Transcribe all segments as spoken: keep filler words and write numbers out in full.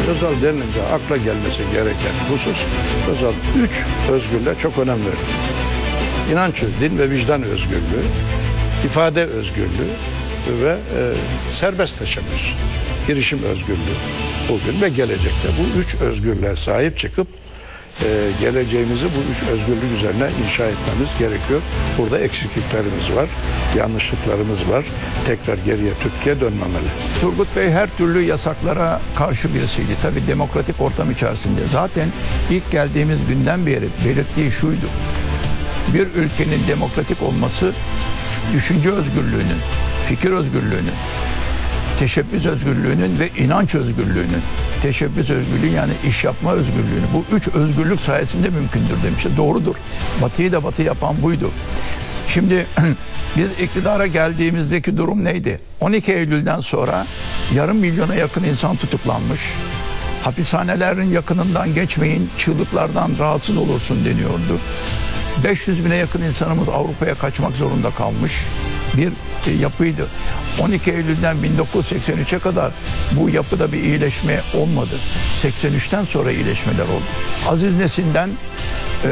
Özal denilince akla gelmesi gereken husus, Özal üç özgürlüğe çok önem veriyor. İnanç, din ve vicdan özgürlüğü, ifade özgürlüğü ve e, serbest teşebbüs, girişim özgürlüğü bugün ve gelecekte bu üç özgürlüğe sahip çıkıp e, geleceğimizi bu üç özgürlük üzerine inşa etmemiz gerekiyor. Burada eksikliklerimiz var, yanlışlıklarımız var. Tekrar geriye Türkiye dönmemeli. Turgut Bey her türlü yasaklara karşı birisiydi. Tabii demokratik ortam içerisinde. Zaten ilk geldiğimiz günden beri belirttiği şuydu. Bir ülkenin demokratik olması düşünce özgürlüğünün, fikir özgürlüğünün, teşebbüs özgürlüğünün ve inanç özgürlüğünün, teşebbüs özgürlüğü yani iş yapma özgürlüğünü, bu üç özgürlük sayesinde mümkündür demişti. Doğrudur. Batı'yı da Batı yapan buydu. Şimdi biz iktidara geldiğimizdeki durum neydi? on iki Eylül'den sonra yarım milyona yakın insan tutuklanmış. Hapishanelerin yakınından geçmeyin, çığlıklardan rahatsız olursun deniyordu. beş yüz bine yakın insanımız Avrupa'ya kaçmak zorunda kalmış bir e, yapıydı. on iki Eylül'den bin dokuz yüz seksen üçe kadar bu yapıda bir iyileşme olmadı. seksen üçten sonra iyileşmeler oldu. Aziz Nesin'den e,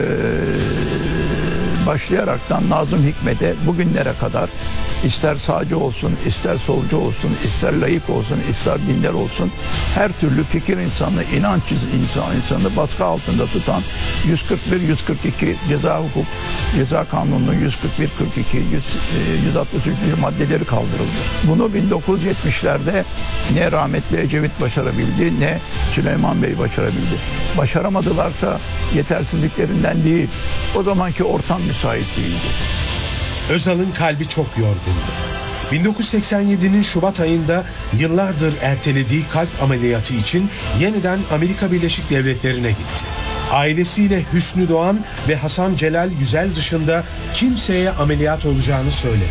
başlayaraktan Nazım Hikmet'e bugünlere kadar ister sağcı olsun, ister solcu olsun, ister laik olsun, ister dindar olsun her türlü fikir insanı, inanç insan, insanı baskı altında tutan yüz kırk bir yüz kırk iki ceza hukuk, ceza kanununun yüz kırk bir kırk iki yüz altmış üçüncü maddeleri kaldırıldı. Bunu bin dokuz yüz yetmişlerde ne rahmetli Ecevit başarabildi ne Süleyman Bey başarabildi. Başaramadılarsa yetersizliklerinden değil. O zamanki ortam müsait değildi. Özal'ın kalbi çok yorgundu. bin dokuz yüz seksen yedi'nin Şubat ayında yıllardır ertelediği kalp ameliyatı için yeniden Amerika Birleşik Devletleri'ne gitti. Ailesiyle Hüsnü Doğan ve Hasan Celal Güzel dışında kimseye ameliyat olacağını söyledi.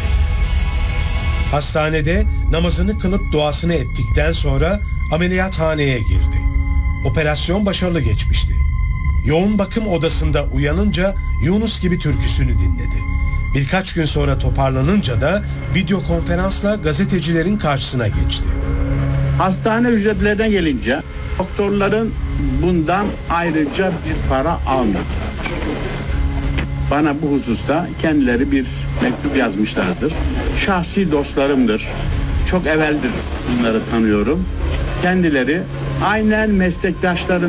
Hastanede namazını kılıp duasını ettikten sonra ameliyathaneye girdi. Operasyon başarılı geçmişti. Yoğun bakım odasında uyanınca Yunus gibi türküsünü dinledi. Birkaç gün sonra toparlanınca da video konferansla gazetecilerin karşısına geçti. Hastane ücretlerine gelince doktorların bundan ayrıca bir para almadı. Bana bu hususta kendileri bir mektup yazmışlardır. Şahsi dostlarımdır. Çok evveldir bunları tanıyorum. Kendileri aynen meslektaşlarım